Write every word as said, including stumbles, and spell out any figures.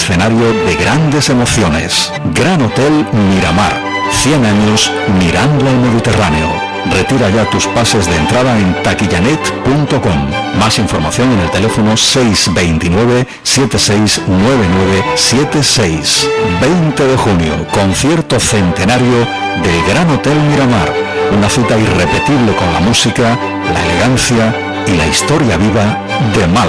escenario de grandes emociones. Gran Hotel Miramar, cien años mirando al Mediterráneo. Retira ya tus pases de entrada en taquillanet punto com. Más información en el teléfono seis dos nueve, siete seis nueve nueve siete seis. veinte de junio, concierto centenario del Gran Hotel Miramar. Una cita irrepetible con la música, la elegancia y la historia viva de Málaga.